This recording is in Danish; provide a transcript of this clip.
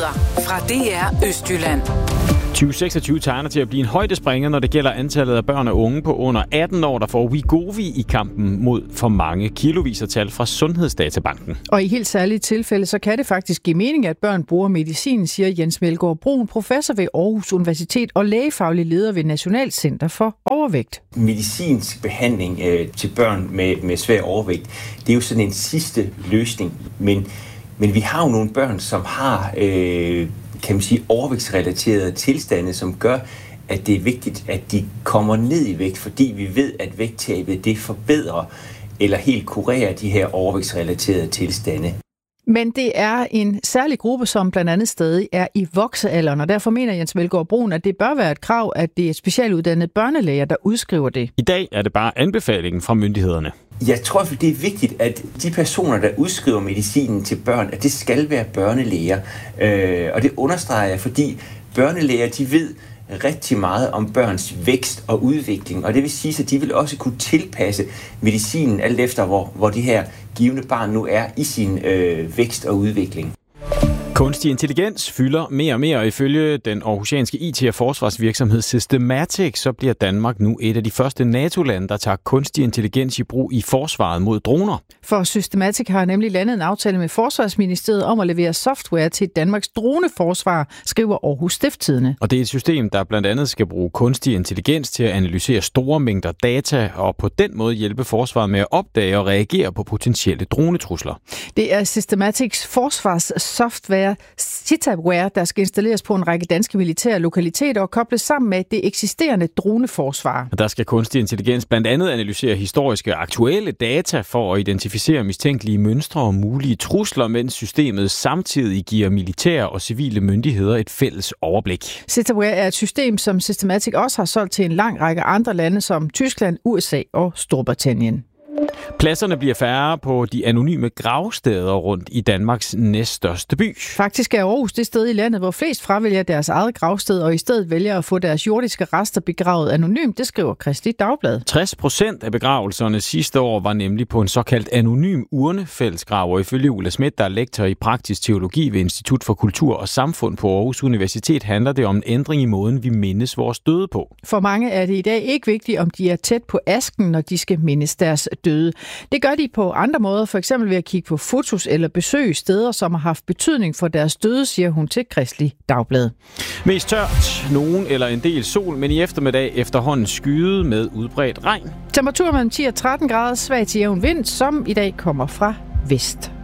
Nyheder fra DR Østjylland. 2026 tegner til at blive en højdespringer, når det gælder antallet af børn og unge på under 18 år, der får Wegovy i kampen mod for mange kiloviser tal fra Sundhedsdatabanken. Og i helt særlige tilfælde, så kan det faktisk give mening, at børn bruger medicin, siger Jens Melgaard Bruun, professor ved Aarhus Universitet og lægefaglig leder ved Nationalt Center for Overvægt. Medicinsk behandling til børn med svær overvægt, det er jo sådan en sidste løsning, men vi har jo nogle børn, som har kan man sige, overvægtsrelaterede tilstande, som gør, at det er vigtigt, at de kommer ned i vægt, fordi vi ved, at vægttabet det forbedrer eller helt kurerer de her overvægtsrelaterede tilstande. Men det er en særlig gruppe, som blandt andet stadig er i voksealderen, og derfor mener Jens Melgaard Bruun, at det bør være et krav, at det er specialuddannede børnelæger, der udskriver det. I dag er det bare anbefalingen fra myndighederne. Jeg tror, at det er vigtigt, at de personer, der udskriver medicinen til børn, at det skal være børnelæger. Og det understreger jeg, fordi børnelæger, de ved rigtig meget om børns vækst og udvikling. Og det vil sige, at de vil også kunne tilpasse medicinen alt efter, hvor de her givne barn nu er i sin vækst og udvikling. Kunstig intelligens fylder mere og mere, og ifølge den aarhusianske IT- og forsvarsvirksomhed Systematic, så bliver Danmark nu et af de første NATO-lande, der tager kunstig intelligens i brug i forsvaret mod droner. For Systematic har nemlig landet en aftale med Forsvarsministeriet om at levere software til Danmarks droneforsvar, skriver Aarhus Stiftstidende. Og det er et system, der blandt andet skal bruge kunstig intelligens til at analysere store mængder data, og på den måde hjælpe forsvaret med at opdage og reagere på potentielle dronetrusler. Det er Systematics forsvarssoftware Citaware, der skal installeres på en række danske militære lokaliteter og kobles sammen med det eksisterende droneforsvar. Der skal kunstig intelligens blandt andet analysere historiske og aktuelle data for at identificere mistænkelige mønstre og mulige trusler, mens systemet samtidig giver militære og civile myndigheder et fælles overblik. Citaware er et system, som Systematic også har solgt til en lang række andre lande som Tyskland, USA og Storbritannien. Pladserne bliver færre på de anonyme gravsteder rundt i Danmarks næststørste by. Faktisk er Aarhus det sted i landet, hvor flest fravælger deres eget gravsted og i stedet vælger at få deres jordiske rester begravet anonymt, det skriver Kristeligt Dagblad. 60% af begravelserne sidste år var nemlig på en såkaldt anonym urnefællesgrav, og ifølge Ulla Schmidt, der er lektor i praktisk teologi ved Institut for Kultur og Samfund på Aarhus Universitet, handler det om en ændring i måden, vi mindes vores døde på. For mange er det i dag ikke vigtigt, om de er tæt på asken, når de skal mindes deres døde. Det gør de på andre måder, for eksempel ved at kigge på fotos eller besøge steder, som har haft betydning for deres døde, siger hun til Kristeligt Dagblad. Mest tørt, nogen eller en del sol, men i eftermiddag efterhånden skyet med udbredt regn. Temperatur mellem 10 og 13 grader, svag til jævn vind, som i dag kommer fra vest.